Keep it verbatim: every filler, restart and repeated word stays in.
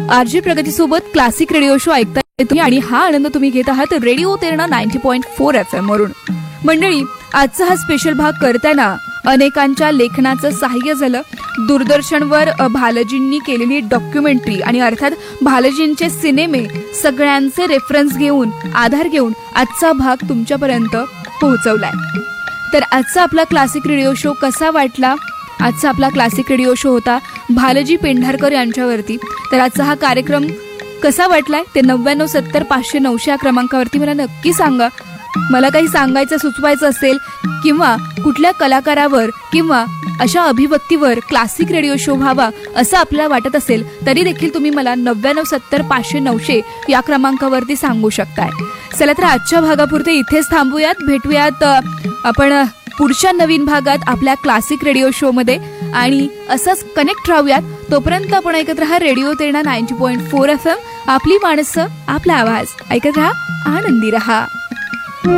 RJ प्रगती सोबत classic radio show ऐकता तुम्ही आणि हा आनंद तुम्ही घेत आहात radio Terna ninety point four F M वरून. मंडळी, आजचा हा स्पेशल भाग करताना अनेकांच्या लेखनाचं सहाय्य झालं. दूरदर्शनवर भालजींनी केलेली डॉक्युमेंटरी आणि अर्थात भालजींचे सिनेमे सगळ्यांचे रेफरन्स घेऊन आधार घेऊन आजचा भाग तुमच्यापर्यंत पोहोचवलाय. तर आजचा आपला क्लासिक रेडिओ शो कसा वाटला? आजचा आपला क्लासिक रेडिओ शो होता भालजी पेंढारकर यांच्यावरती. तर आजचा हा कार्यक्रम कसा वाटलाय ते नव्याण्णव सत्तर पाचशे नऊशे या क्रमांकावरती मला नक्की सांगा. मला काही सांगायचं सुचवायचं असेल किंवा कुठल्या कलाकारावर किंवा अशा अभिव्यक्तीवर क्लासिक रेडिओ शो व्हावा असं आपल्याला वाटत असेल तरी देखील तुम्ही मला नव्याण्णव सत्तर पाचशे नऊशे या क्रमांकावरती सांगू शकताय. चला तर आजच्या भागापुरते इथेच थांबूयात. भेटूयात आपण पुढच्या नवीन भागात आपल्या क्लासिक रेडिओ शो मध्ये आणि असंच कनेक्ट राहूयात. तोपर्यंत आपण ऐकत राहा radio Terna ninety point four F M. आपली माणसं, आपला आवाज. ऐकत राहा, आनंदी रहा.